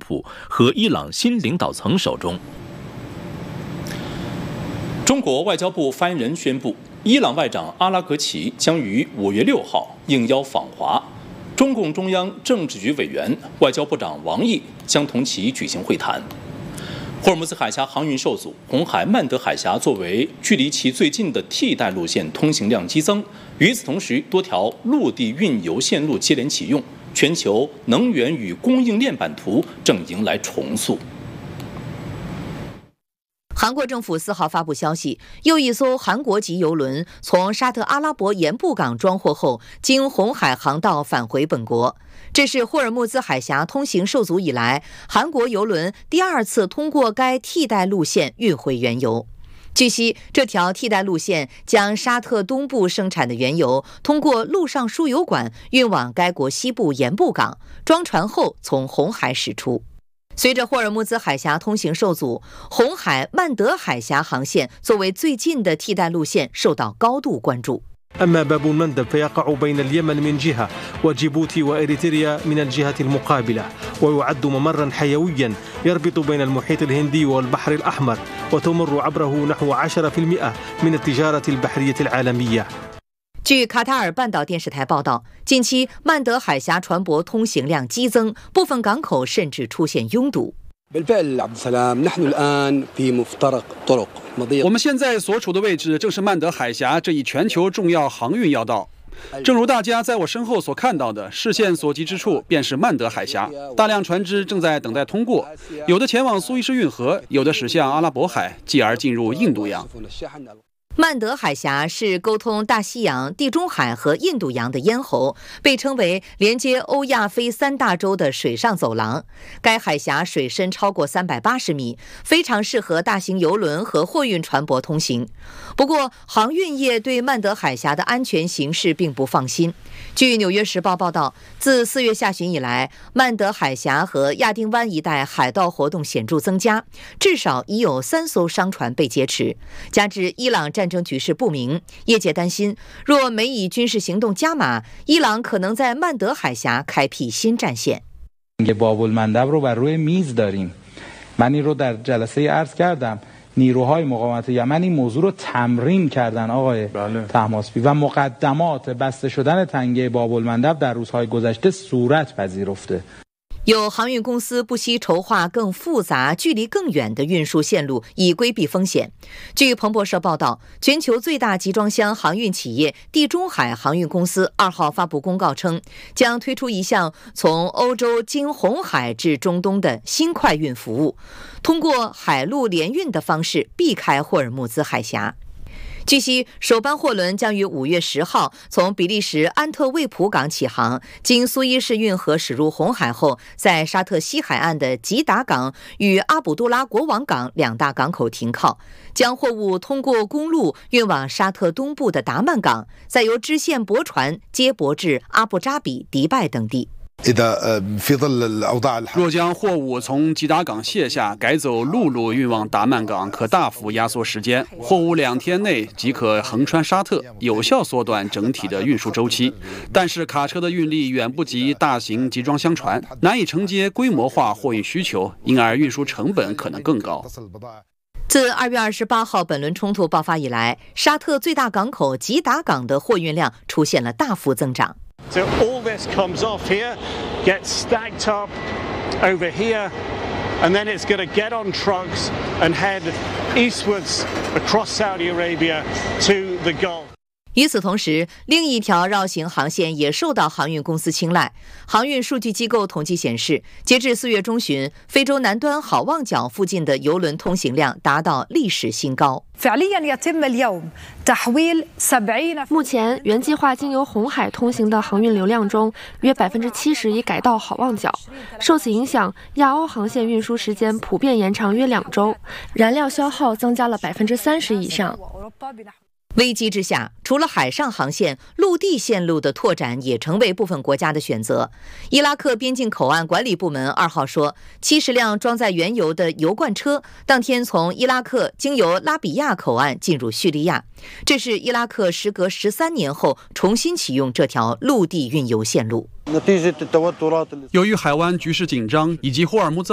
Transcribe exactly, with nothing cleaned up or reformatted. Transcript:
普和伊朗新领导层手中。中国外交部发言人宣布，伊朗外长阿拉格齐将于五月六号应邀访华，中共中央政治局委员、外交部长王毅将同其举行会谈。霍尔木兹海峡航运受阻，红海曼德海峡作为距离其最近的替代路线，通行量激增。与此同时，多条陆地运油线路接连启用，全球能源与供应链版图正迎来重塑。 韩国政府四号发布消息，又一艘韩国籍邮轮从沙特阿拉伯盐布港装货后，经红海航道返回本国。这是霍尔木兹海峡通行受阻以来，韩国邮轮第二次通过该替代路线运回原油。据悉，这条替代路线将沙特东部生产的原油通过陆上输油管运往该国西部盐布港，装船后从红海驶出。随着霍尔木兹海峡通行受阻，红海曼德海峡航线作为最近的替代路线受到高度关注。 أما باب المندب فيقع بين اليمن من جهة وجيبوتي وإريتريا من الجهة المقابلة، ويعد ممرا حيويا يربط بين المحيط الهندي والبحر الأحمر، وتمر عبره نحو عشرة بالمئة من التجارة البحرية العالمية。 据卡塔尔半岛电视台报道，近期曼德海峡船舶通行量激增，部分港口甚至出现拥堵。 我们现在所处的位置正是曼德海峡这一全球重要航运要道。正如大家在我身后所看到的，视线所及之处便是曼德海峡，大量船只正在等待通过，有的前往苏伊士运河，有的驶向阿拉伯海，继而进入印度洋。 曼德海峡是沟通大西洋、地中海和印度洋的咽喉，被称为连接欧亚非三大洲的水上走廊。该海峡水深超过三百八十米，非常适合大型邮轮和货运船舶通行。不过，航运业对曼德海峡的安全形势并不放心。据《纽约时报》报道，自四月下旬以来，曼德海峡和亚丁湾一带海盗活动显著增加，至少已有三艘商船被劫持。加之伊朗战争局势不明，业界担心，若美以军事行动加码，伊朗可能在曼德海峡开辟新战线。 نیروهای مقاومت یمن این موضوع رو تمرین کردن آقای طهماسبی و مقدمات بسته شدن تنگه باب‌المندب در روزهای گذشته صورت پذیرفته。 有航运公司不惜筹划更复杂、距离更远的运输线路，以规避风险。据彭博社报道，全球最大集装箱航运企业地中海航运公司二号发布公告称，将推出一项从欧洲经红海至中东的新快运服务，通过海陆联运的方式避开霍尔木兹海峡。据悉，首班货轮将于五月十号从比利时安特卫普港起航，经苏伊士运河驶入红海后，在沙特西海岸的吉达港与阿卜杜拉国王港两大港口停靠，将货物通过公路运往沙特东部的达曼港，再由支线驳船接驳至阿布扎比、迪拜等地。 若将货物从吉达港卸下，改走陆路运往达曼港，可大幅压缩时间，货物两天内即可横穿沙特，有效缩短整体的运输周期。但是卡车的运力远不及大型集装箱船，难以承接规模化货运需求，因而运输成本可能更高。 自二月二十八号本轮冲突爆发以来，沙特最大港口吉达港的货运量出现了大幅增长。 So all this comes off here, gets stacked up over here, and then it's going to get on trucks and head eastwards across Saudi Arabia to the Gulf. 与此同时，另一条绕行航线也受到航运公司青睐。航运数据机构统计显示，截至四月中旬，非洲南端好望角附近的邮轮通行量达到历史新高。 目前，原计划经由红海通行的航运流量中，约百分之七十已改到好望角。受此影响，亚欧航线运输时间普遍延长约两周，燃料消耗增加了百分之三十以上。 危机之下，除了海上航线，陆地线路的拓展也成为部分国家的选择。伊拉克边境口岸管理部门二号说，七十辆装载原油的油罐车当天从伊拉克经由拉比亚口岸进入叙利亚，这是伊拉克时隔十三年后重新启用这条陆地运油线路。 由于海湾局势紧张以及霍尔木兹